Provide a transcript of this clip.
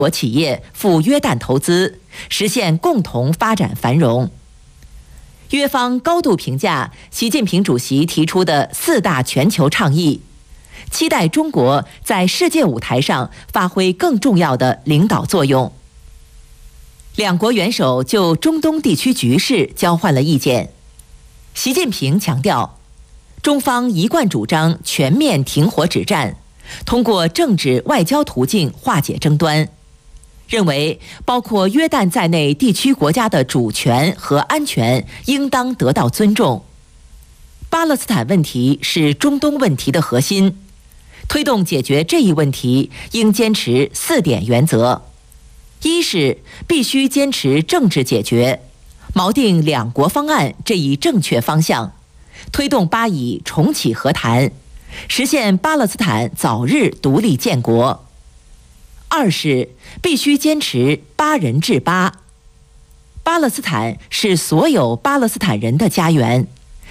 国企业赴约旦投资，实现共同发展繁荣。约方高度评价习近平主席提出的4大全球倡议，期待中国在世界舞台上发挥更重要的领导作用。两国元首就中东地区局势交换了意见。习近平强调，中方一贯主张全面停火止战，通过政治外交途径化解争端，认为包括约旦在内地区国家的主权和安全应当得到尊重。巴勒斯坦问题是中东问题的核心，推动解决这一问题应坚持4点原则：一是必须坚持政治解决，锚定2国方案这一正确方向，推动巴以重启和谈，实现巴勒斯坦早日独立建国。二是必须坚持巴人治巴，巴勒斯坦是所有巴勒斯坦人的家园，